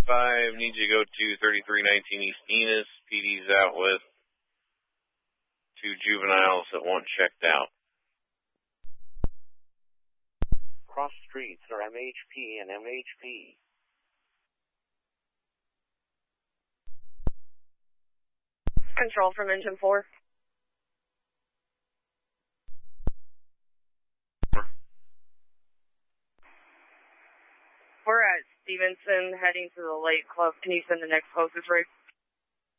5, need you to go to 3319 East Enos. PD's out with 2 juveniles that want checked out. Cross streets are MHP and MHP. Control from engine 4. We're at Stevenson, heading to the Lake Club. Can you send the next closest rig?